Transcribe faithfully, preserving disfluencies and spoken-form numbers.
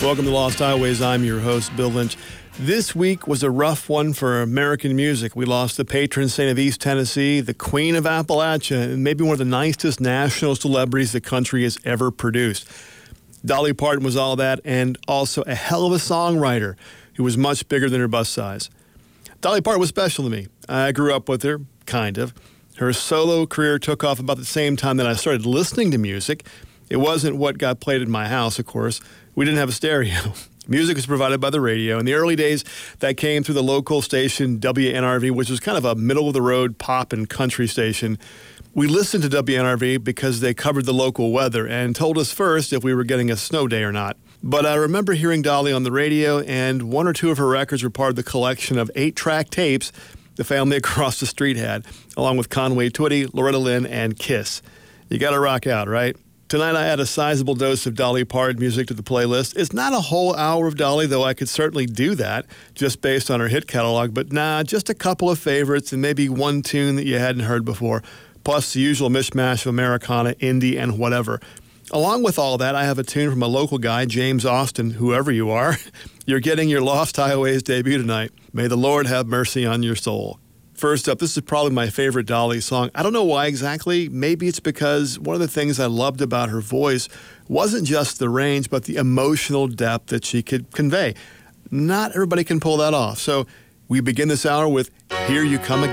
Welcome to Lost Highways. I'm your host, Bill Lynch. This week was a rough one for American music. We lost the patron saint of East Tennessee, the queen of Appalachia, and maybe one of the nicest national celebrities the country has ever produced. Dolly Parton was all that, and also a hell of a songwriter who was much bigger than her bust size. Dolly Parton was special to me. I grew up with her, kind of. Her solo career took off about the same time that I started listening to music. It wasn't what got played in my house, of course. We didn't have a stereo. Music was provided by the radio. In the early days, that came through the local station, W N R V, which was kind of a middle-of-the-road pop and country station. We listened to W N R V because they covered the local weather and told us first if we were getting a snow day or not. But I remember hearing Dolly on the radio, and one or two of her records were part of the collection of eight-track tapes the family across the street had, along with Conway Twitty, Loretta Lynn, and Kiss. You gotta rock out, right? Tonight I add a sizable dose of Dolly Parton music to the playlist. It's not a whole hour of Dolly, though I could certainly do that just based on her hit catalog, but nah, just a couple of favorites and maybe one tune that you hadn't heard before, plus the usual mishmash of Americana, indie, and whatever. Along with all that, I have a tune from a local guy, James Austin, whoever you are. You're getting your Lost Highways debut tonight. May the Lord have mercy on your soul. First up, this is probably my favorite Dolly song. I don't know why exactly. Maybe it's because one of the things I loved about her voice wasn't just the range, but the emotional depth that she could convey. Not everybody can pull that off. So we begin this hour with Here You Come Again.